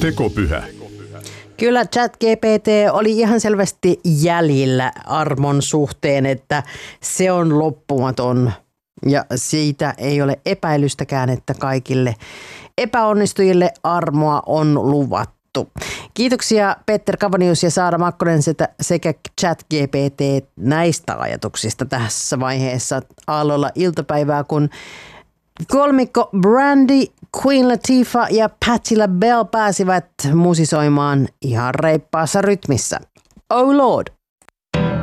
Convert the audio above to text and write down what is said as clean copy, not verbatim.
Tekopyhä. Kyllä ChatGPT oli ihan selvästi jäljillä armon suhteen, että se on loppumaton ja siitä ei ole epäilystäkään, että kaikille epäonnistujille armoa on luvattu. Kiitoksia Peter Kavanius ja Saara Makkonen sekä ChatGPT näistä ajatuksista tässä vaiheessa Aallolla iltapäivää, kun kolmikko Brandy, Queen Latifah ja Patti LaBelle pääsivät musisoimaan ihan reippaassa rytmissä. Oh Lord!